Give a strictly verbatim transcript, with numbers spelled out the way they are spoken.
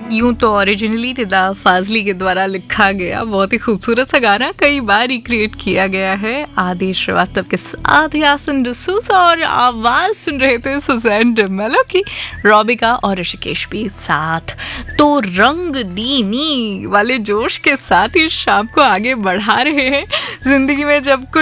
यूं तो ओरिजिनली निदा फाजली के द्वारा लिखा गया बहुत ही खूबसूरत सा गाना कई बार रिक्रिएट किया गया है आदेश श्रीवास्तव के साथ यासिन डसूसा, और आवाज सुन रहे थे सुजैन डिमेलो की, रॉबिका और ऋषिकेश भी साथ। तो रंग दीनी वाले जोश के साथ ही शाम को आगे बढ़ा रहे हैं जिंदगी में जब कुछ